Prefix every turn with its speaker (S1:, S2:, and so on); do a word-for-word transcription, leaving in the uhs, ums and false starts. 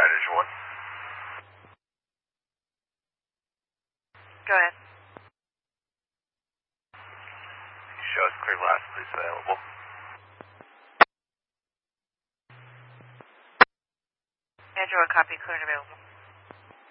S1: Addition one.
S2: Go ahead.
S1: Show us clear last, please, available.
S2: Andrew, a copy, clear and available.